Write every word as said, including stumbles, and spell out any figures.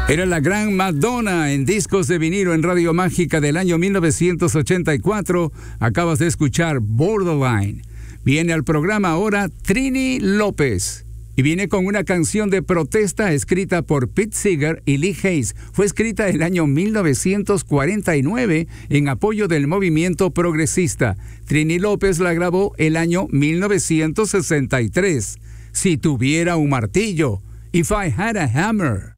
Era la gran Madonna en discos de vinilo en Radio Mágica del año mil novecientos ochenta y cuatro. Acabas de escuchar Borderline. Viene al programa ahora Trini López. Y viene con una canción de protesta escrita por Pete Seeger y Lee Hayes. Fue escrita el año mil novecientos cuarenta y nueve en apoyo del movimiento progresista. Trini López la grabó el año mil novecientos sesenta y tres. Si tuviera un martillo. If I had a hammer.